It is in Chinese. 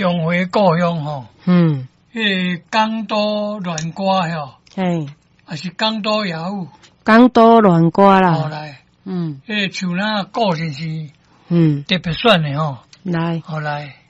重回故乡吼，港都乱歌吼，还是港都雅虎， 港都乱歌啦， 好来，像那个古先生，特别选的吼， 来， 好来。